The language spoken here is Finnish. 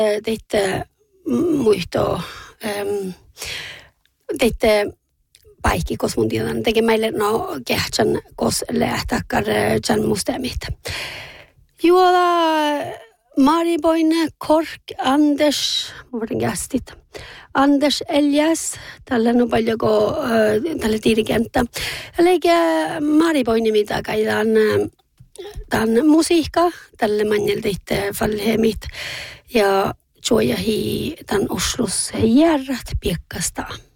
Teitte muisto teitte paikki kos mun tiedän teke meille no kehtsän kos lähtäkar chan mustemit. Juola Mariboine Kork Anders muuten gästit. Anders Elias tällä no paljonko tällä dirigenta. Eikä Mariboine mitä kaidan tämän musiikka tälle manjelteitte falhemit ja joihin tämän Oslos järrat piekkasta.